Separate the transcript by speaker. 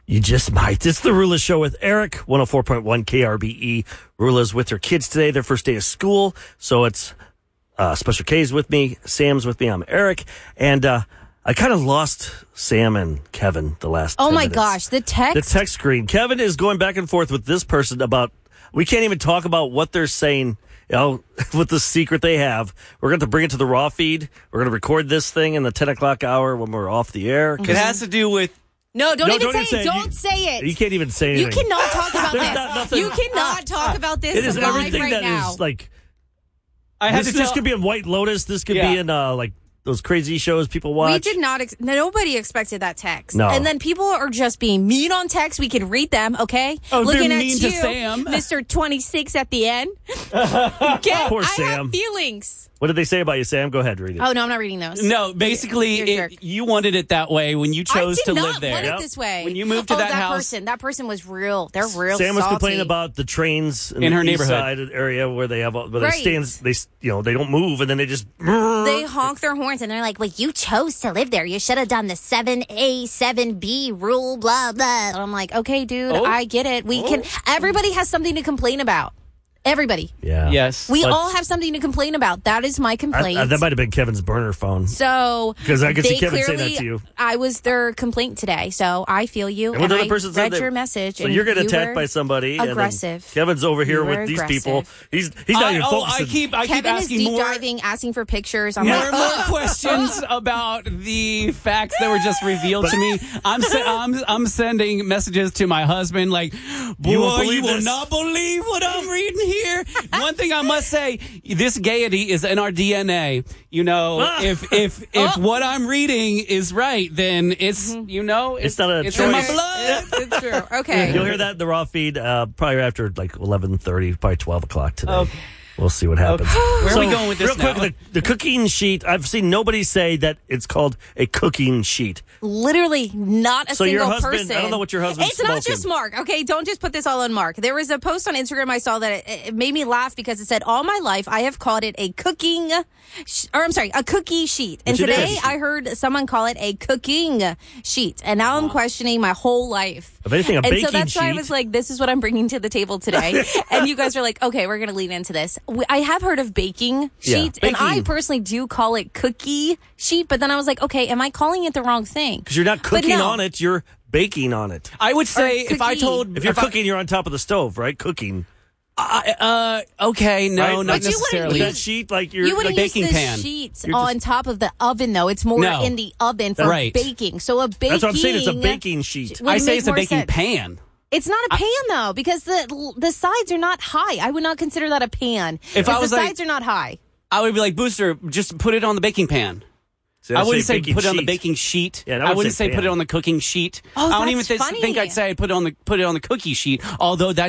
Speaker 1: You just might. It's the Rula Show with Eric, 104.1 KRBE. Rula's with her kids today, their first day of school. So it's Special K's with me, Sam's with me, I'm Eric. And I kind of lost Sam and Kevin the last 10 minutes.
Speaker 2: Gosh, the text?
Speaker 1: The text screen. Kevin is going back and forth with this person about, we can't even talk about what they're saying, with the secret they have. We're going to bring it to the raw feed. We're going to record this thing in the 10 o'clock hour when we're off the air.
Speaker 3: It has to do with...
Speaker 2: No, don't even say it. Don't say it.
Speaker 1: You can't even say anything.
Speaker 2: You cannot talk about this. You cannot talk about this.
Speaker 1: It is
Speaker 2: live
Speaker 1: everything
Speaker 2: right
Speaker 1: that
Speaker 2: now.
Speaker 1: is like...
Speaker 3: I had
Speaker 1: this could be in White Lotus. This could be in like those crazy shows people watch.
Speaker 2: We did not. Nobody expected that text.
Speaker 1: No.
Speaker 2: And then people are just being mean on text. We can read them, okay?
Speaker 3: Oh,
Speaker 2: Looking
Speaker 3: they're
Speaker 2: at
Speaker 3: mean
Speaker 2: you,
Speaker 3: to Sam.
Speaker 2: Mr. 26 at the end. Okay?
Speaker 1: Poor
Speaker 2: I
Speaker 1: Sam.
Speaker 2: have feelings.
Speaker 1: What did they say about you, Sam? Go ahead, read it.
Speaker 2: Oh, no, I'm not reading those.
Speaker 3: No, basically, you wanted it that way when you chose to live there.
Speaker 2: I did not want it this way.
Speaker 3: When you moved to that house.
Speaker 2: That person was real. They're real
Speaker 1: Sam was
Speaker 2: salty.
Speaker 1: complaining about the trains
Speaker 3: in her
Speaker 1: the east
Speaker 3: neighborhood
Speaker 1: side area where they have
Speaker 2: Right.
Speaker 1: stands. They don't move, and then they just
Speaker 2: they honk their horns and they're like, "Well, you chose to live there. You should have done the 7A, 7B rule, blah blah." And I'm like, "Okay, dude, I get it. We can. Everybody has something to complain about. Everybody.
Speaker 1: Yeah.
Speaker 3: Yes.
Speaker 2: We all have something to complain about. That is my complaint.
Speaker 1: That might have been Kevin's burner phone.
Speaker 2: So
Speaker 1: because I could see Kevin say that to you.
Speaker 2: I was their complaint today, so I feel you.
Speaker 1: And what
Speaker 2: I
Speaker 1: other person
Speaker 2: read
Speaker 1: said
Speaker 2: your message.
Speaker 1: So you're getting attacked by somebody.
Speaker 2: Aggressive.
Speaker 1: And then Kevin's over here
Speaker 2: You were
Speaker 1: with these
Speaker 2: aggressive.
Speaker 1: people. He's not even focusing.
Speaker 3: I keep
Speaker 2: Kevin is
Speaker 3: asking
Speaker 2: deep
Speaker 3: more.
Speaker 2: diving, asking for pictures. I'm
Speaker 3: More
Speaker 2: like,
Speaker 3: and more questions about the facts that were just revealed to me. I'm sending messages to my husband like, boy, you will not believe what I'm reading here. One thing I must say, this gaiety is in our DNA. If what I'm reading is right, then it's it's
Speaker 1: not a
Speaker 3: it's
Speaker 1: choice.
Speaker 3: in my blood.
Speaker 2: it's true. Okay.
Speaker 1: You'll hear that in the raw feed probably after like 11:30, probably 12 o'clock today.
Speaker 3: Okay.
Speaker 1: We'll see what happens.
Speaker 3: Where are we going with this
Speaker 1: real quick, the cooking sheet, I've seen nobody say that it's called a cooking sheet.
Speaker 2: Literally not a
Speaker 1: So your
Speaker 2: single
Speaker 1: husband,
Speaker 2: person.
Speaker 1: I don't know what your husband's
Speaker 2: It's not just Mark, okay? Don't just put this all on Mark. There was a post on Instagram I saw that it made me laugh because it said, all my life I have called it a cookie sheet. And
Speaker 1: Which it
Speaker 2: today
Speaker 1: is.
Speaker 2: I heard someone call it a cooking sheet. And now I'm questioning my whole life.
Speaker 1: If anything, a baking sheet.
Speaker 2: And so that's why I was like, this is what I'm bringing to the table today. And you guys are like, okay, we're going to lean into this. I have heard of baking sheet, and I personally do call it cookie sheet, but then I was like, okay, am I calling it the wrong thing?
Speaker 1: Because you're not cooking on it, you're baking on it.
Speaker 3: I would say
Speaker 2: Or
Speaker 1: If you're cooking, you're on top of the stove, right? Cooking.
Speaker 3: okay, no,
Speaker 1: Right?
Speaker 3: not
Speaker 2: But you wouldn't
Speaker 3: necessarily.
Speaker 1: That sheet, like you're
Speaker 2: You wouldn't
Speaker 1: like
Speaker 2: use
Speaker 3: baking
Speaker 2: the
Speaker 3: pan.
Speaker 2: sheets
Speaker 1: You're just-
Speaker 2: on top of the oven, though. It's more
Speaker 3: No.
Speaker 2: in the oven for
Speaker 3: Right.
Speaker 2: baking. So a baking.
Speaker 1: That's what I'm saying. It's a baking sheet.
Speaker 2: would
Speaker 3: I say
Speaker 2: make
Speaker 3: it's a
Speaker 2: more
Speaker 3: baking
Speaker 2: sense.
Speaker 3: pan.
Speaker 2: It's not a pan though, because the sides are not high. I would not consider that a pan.
Speaker 3: If I was
Speaker 2: the
Speaker 3: like-
Speaker 2: sides are not high.
Speaker 3: I would be like, Booster, just put it on the baking pan.
Speaker 1: See,
Speaker 3: I wouldn't say
Speaker 1: baking
Speaker 3: put it on the
Speaker 1: sheet.
Speaker 3: baking sheet.
Speaker 1: Yeah, and
Speaker 3: I
Speaker 1: would
Speaker 3: wouldn't say
Speaker 1: pan.
Speaker 3: put it on the cooking sheet.
Speaker 2: Oh,
Speaker 3: I don't even
Speaker 2: that's funny.
Speaker 3: think I'd say put it on the cookie sheet. Although that's